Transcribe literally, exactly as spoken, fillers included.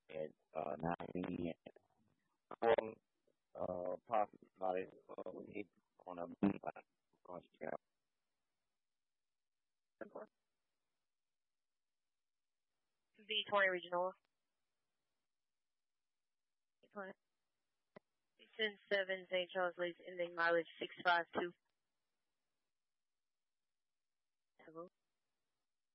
at uh, nine p m Well, uh, possibly uh, we hit on a moonlight across town. B twenty Regional. Houston seven Saint Charles Lease ending mileage six five two.